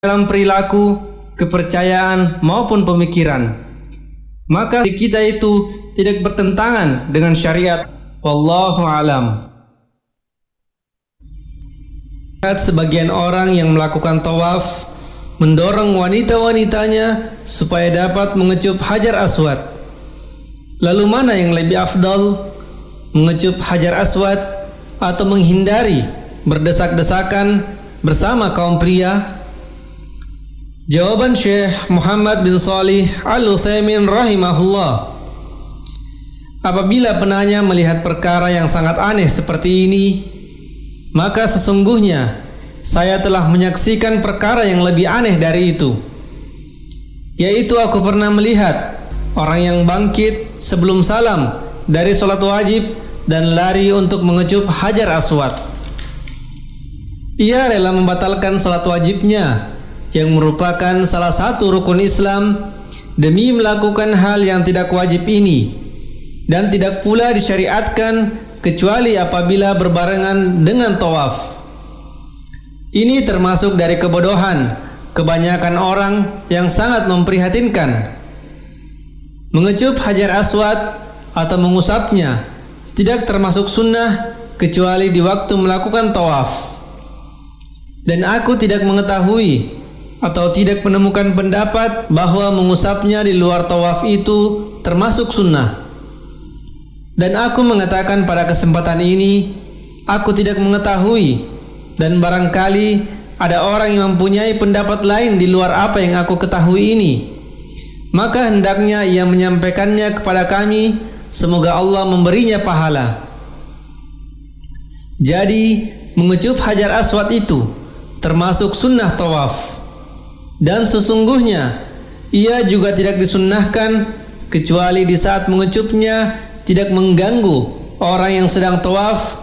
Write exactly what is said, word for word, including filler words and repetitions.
dalam perilaku, kepercayaan maupun pemikiran, maka kita itu tidak bertentangan dengan syariat. Wallahu alam. Sebagian orang yang melakukan tawaf mendorong wanita-wanitanya supaya dapat mengecup Hajar Aswad. Lalu mana yang lebih afdal, mengecup Hajar Aswad atau menghindari berdesak-desakan bersama kaum pria? Jawaban Syekh Muhammad bin Shalih Al-Utsaimin rahimahullah, apabila penanya melihat perkara yang sangat aneh seperti ini, maka sesungguhnya saya telah menyaksikan perkara yang lebih aneh dari itu, yaitu aku pernah melihat orang yang bangkit sebelum salam dari sholat wajib dan lari untuk mengecup Hajar Aswad. Ia rela membatalkan sholat wajibnya yang merupakan salah satu rukun Islam demi melakukan hal yang tidak wajib ini, dan tidak pula disyariatkan kecuali apabila berbarengan dengan tawaf. Ini termasuk dari kebodohan kebanyakan orang yang sangat memprihatinkan. Mengecup Hajar Aswad atau mengusapnya tidak termasuk sunnah kecuali di waktu melakukan tawaf, dan aku tidak mengetahui atau tidak menemukan pendapat bahwa mengusapnya di luar tawaf itu termasuk sunnah. Dan aku mengatakan pada kesempatan ini, aku tidak mengetahui, dan barangkali ada orang yang mempunyai pendapat lain di luar apa yang aku ketahui ini, maka hendaknya ia menyampaikannya kepada kami. Semoga Allah memberinya pahala. Jadi mengecup Hajar Aswad itu termasuk sunnah tawaf, dan sesungguhnya ia juga tidak disunnahkan kecuali di saat mengecupnya tidak mengganggu orang yang sedang tawaf